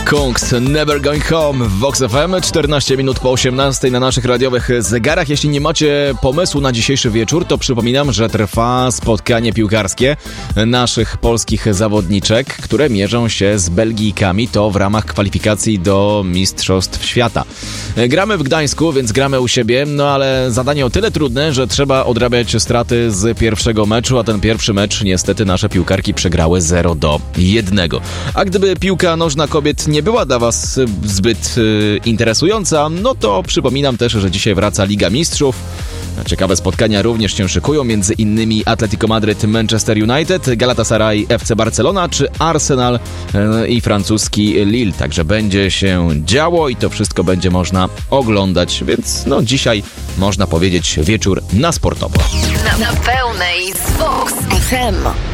Kungs, Never Going Home w Vox FM, 14 minut po 18 na naszych radiowych zegarach. Jeśli nie macie pomysłu na dzisiejszy wieczór, to przypominam, że trwa spotkanie piłkarskie naszych polskich zawodniczek, które mierzą się z Belgijkami, to w ramach kwalifikacji do Mistrzostw Świata. Gramy w Gdańsku, więc gramy u siebie, no ale zadanie o tyle trudne, że trzeba odrabiać straty z pierwszego meczu, a ten pierwszy mecz niestety nasze piłkarki przegrały 0-1. A gdyby piłka nożna kobiet nie była dla was zbyt interesująca, no to przypominam też, że dzisiaj wraca Liga Mistrzów. Ciekawe spotkania również się szykują, między innymi Atletico Madryt, Manchester United, Galatasaray, FC Barcelona czy Arsenal i francuski Lille. Także będzie się działo i to wszystko będzie można oglądać, więc no dzisiaj można powiedzieć wieczór na sportowo. Na pełnej z Vox FM.